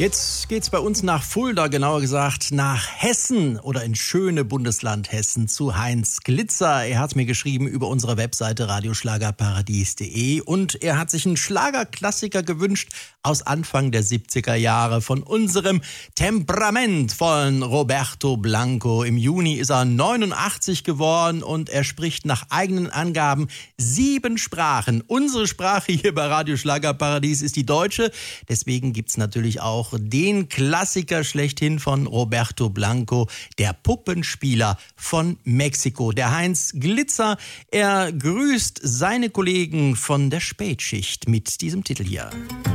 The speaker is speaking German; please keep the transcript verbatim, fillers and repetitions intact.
Jetzt geht's bei uns nach Fulda, genauer gesagt nach Hessen oder ins schöne Bundesland Hessen zu Heinz Glitzer. Er hat mir geschrieben über unsere Webseite radioschlagerparadies punkt de und er hat sich einen Schlagerklassiker gewünscht aus Anfang der siebziger Jahre von unserem temperamentvollen Roberto Blanco. Im Juni ist er neunundachtzig geworden und er spricht nach eigenen Angaben sieben Sprachen. Unsere Sprache hier bei Radio Schlagerparadies ist die deutsche, deswegen gibt's natürlich auch den Klassiker schlechthin von Roberto Blanco, der Puppenspieler von Mexiko. Der Heinz Glitzer, er grüßt seine Kollegen von der Spätschicht mit diesem Titel hier.